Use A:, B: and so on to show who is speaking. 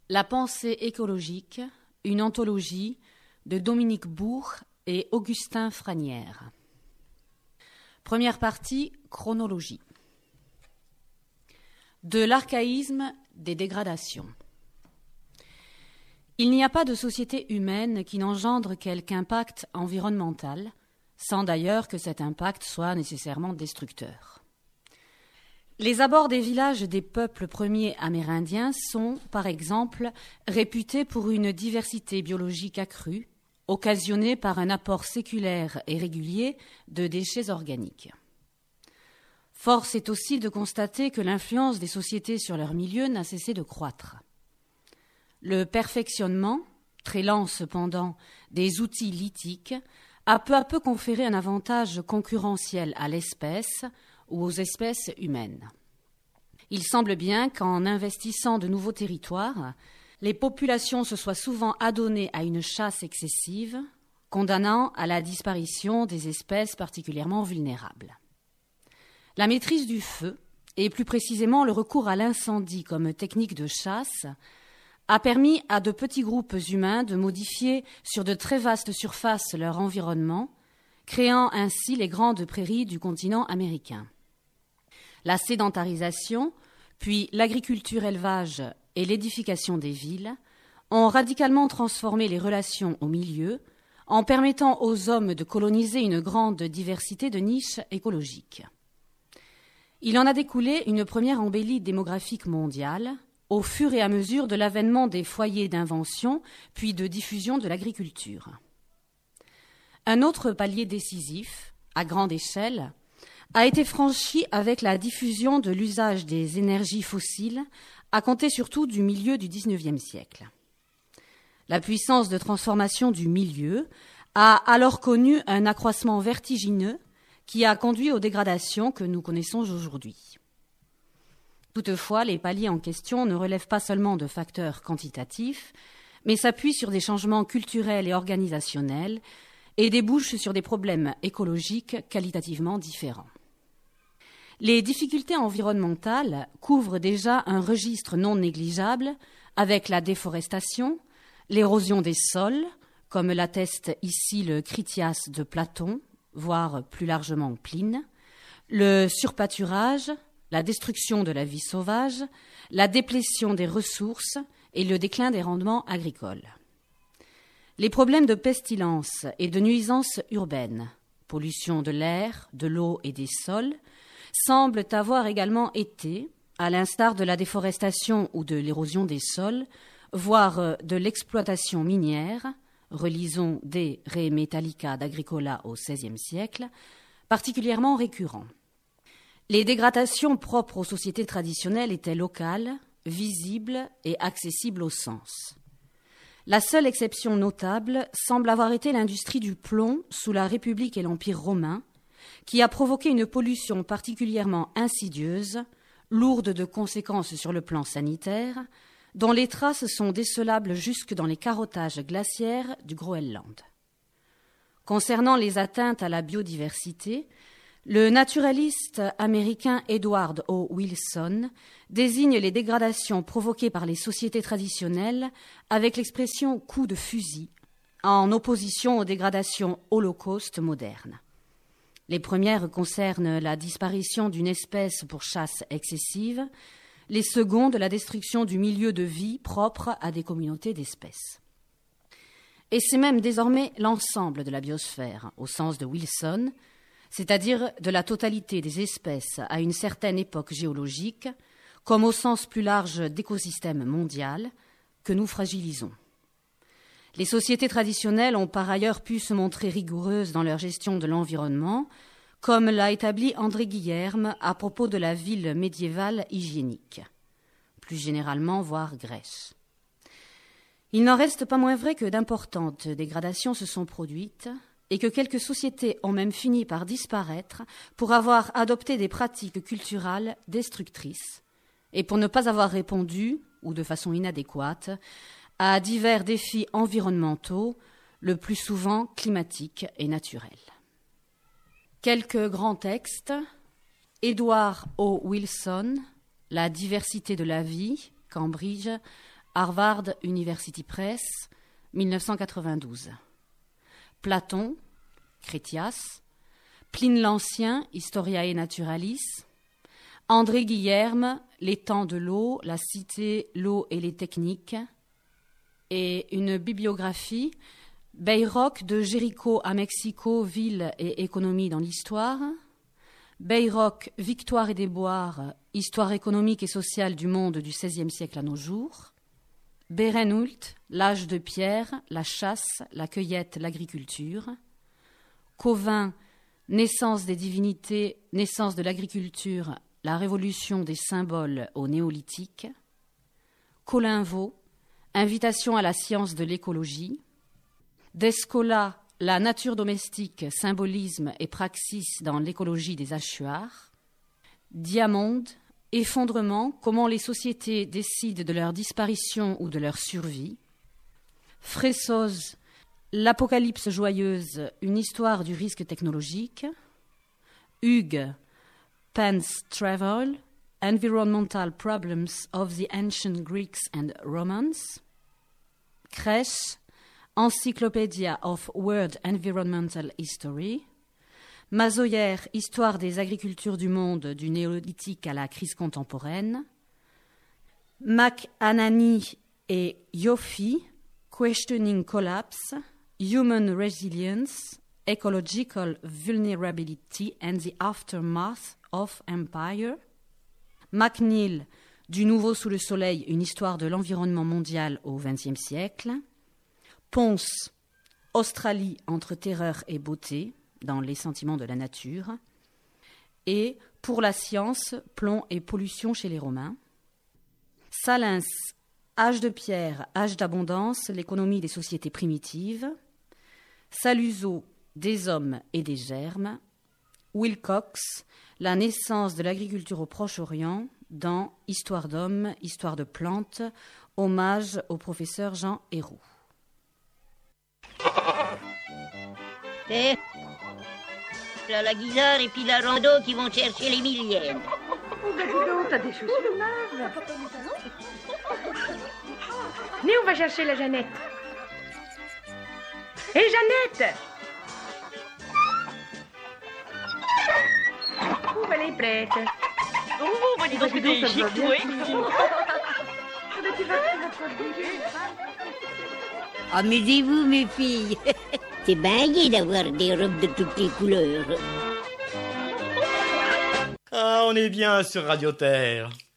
A: La pensée écologique, une anthologie de Dominique Bourg et Augustin Franière. Première partie, chronologie. De l'archaïsme des dégradations. Il n'y a pas de société humaine qui n'engendre quelque impact environnemental, sans d'ailleurs que cet impact soit nécessairement destructeur. Les abords des villages des peuples premiers amérindiens sont, par exemple, réputés pour une diversité biologique accrue, occasionnée par un apport séculaire et régulier de déchets organiques. Force est aussi de constater que l'influence des sociétés sur leur milieu n'a cessé de croître. Le perfectionnement, très lent cependant, des outils lithiques a peu à peu conféré un avantage concurrentiel à l'espèce ou aux espèces humaines. Il semble bien qu'en investissant de nouveaux territoires, les populations se soient souvent adonnées à une chasse excessive, condamnant à la disparition des espèces particulièrement vulnérables. La maîtrise du feu, et plus précisément le recours à l'incendie comme technique de chasse, a permis à de petits groupes humains de modifier sur de très vastes surfaces leur environnement, créant ainsi les grandes prairies du continent américain. La sédentarisation, puis l'agriculture-élevage et l'édification des villes ont radicalement transformé les relations au milieu en permettant aux hommes de coloniser une grande diversité de niches écologiques. Il en a découlé une première embellie démographique mondiale au fur et à mesure de l'avènement des foyers d'invention puis de diffusion de l'agriculture. Un autre palier décisif, à grande échelle, a été franchi avec la diffusion de l'usage des énergies fossiles, à compter surtout du milieu du XIXe siècle. La puissance de transformation du milieu a alors connu un accroissement vertigineux qui a conduit aux dégradations que nous connaissons aujourd'hui. Toutefois, les paliers en question ne relèvent pas seulement de facteurs quantitatifs, mais s'appuient sur des changements culturels et organisationnels et débouchent sur des problèmes écologiques qualitativement différents. Les difficultés environnementales couvrent déjà un registre non négligeable avec la déforestation, l'érosion des sols, comme l'atteste ici le Critias de Platon, voire plus largement Pline, le surpâturage, la destruction de la vie sauvage, la déplétion des ressources et le déclin des rendements agricoles. Les problèmes de pestilence et de nuisances urbaines, pollution de l'air, de l'eau et des sols, semblent avoir également été, à l'instar de la déforestation ou de l'érosion des sols, voire de l'exploitation minière, relisons des Re Metallica d'Agricola au XVIe siècle, particulièrement récurrents. Les dégradations propres aux sociétés traditionnelles étaient locales, visibles et accessibles au sens. La seule exception notable semble avoir été l'industrie du plomb sous la République et l'Empire romain, qui a provoqué une pollution particulièrement insidieuse, lourde de conséquences sur le plan sanitaire, dont les traces sont décelables jusque dans les carottages glaciaires du Groenland. Concernant les atteintes à la biodiversité, le naturaliste américain Edward O. Wilson désigne les dégradations provoquées par les sociétés traditionnelles avec l'expression « coup de fusil », en opposition aux dégradations holocaustes modernes. Les premières concernent la disparition d'une espèce pour chasse excessive, les secondes la destruction du milieu de vie propre à des communautés d'espèces. Et c'est même désormais l'ensemble de la biosphère, au sens de Wilson, c'est-à-dire de la totalité des espèces à une certaine époque géologique, comme au sens plus large d'écosystème mondial, que nous fragilisons. Les sociétés traditionnelles ont par ailleurs pu se montrer rigoureuses dans leur gestion de l'environnement, comme l'a établi André Guillerme à propos de la ville médiévale hygiénique, plus généralement voire Grèce. Il n'en reste pas moins vrai que d'importantes dégradations se sont produites et que quelques sociétés ont même fini par disparaître pour avoir adopté des pratiques culturales destructrices et pour ne pas avoir répondu, ou de façon inadéquate, à divers défis environnementaux, le plus souvent climatiques et naturels. Quelques grands textes. Edward O. Wilson, La diversité de la vie, Cambridge, Harvard University Press, 1992. Platon, Critias. Pline l'Ancien, Historiae Naturalis. André Guillerme, Les temps de l'eau, la cité, l'eau et les techniques. Et une bibliographie, Bayrock de Jéricho à Mexico, ville et économie dans l'histoire. Bayrock, Victoire et déboire, histoire économique et sociale du monde du XVIe siècle à nos jours. Berenhult, L'âge de pierre, la chasse, la cueillette, l'agriculture. Cauvin, Naissance des divinités, naissance de l'agriculture, la révolution des symboles au néolithique. Colinvaux, Invitation à la science de l'écologie. Descola, La nature domestique, symbolisme et praxis dans l'écologie des hachoirs. Diamonde, Effondrement, comment les sociétés décident de leur disparition ou de leur survie. Fressoz, L'Apocalypse joyeuse, une histoire du risque technologique. Hugues, Pan's Travel, Environmental Problems of the Ancient Greeks and Romans. Crèche, Encyclopedia of World Environmental History. Mazoyer, Histoire des agricultures du monde du néolithique à la crise contemporaine. McAnany et Yoffe, Questioning Collapse, Human Resilience, Ecological Vulnerability and the Aftermath of Empire. McNeill, Du nouveau sous le soleil, une histoire de l'environnement mondial au XXe siècle. Ponce, Australie entre terreur et beauté, dans les sentiments de la nature. Et Pour la science, plomb et pollution chez les Romains. Salins, Âge de pierre, âge d'abondance, l'économie des sociétés primitives. Saluzzo, Des hommes et des germes. Wilcox, La naissance de l'agriculture au Proche-Orient, dans Histoire d'hommes, histoire de plantes, hommage au professeur Jean Héroux.
B: La guisard et puis la rando qui vont chercher les millièmes.
C: Oh, ben dis donc, t'as des chaussures neuves. Venez, on va chercher la Jeannette. Hé, Jeannette! Oh, ben, elle est prête.
B: Oh, bah dis donc, c'est des chic, oui. Amusez-vous, mes filles. C'est bien gai d'avoir des robes de toutes les couleurs.
D: Ah, on est bien sur Radio Terre.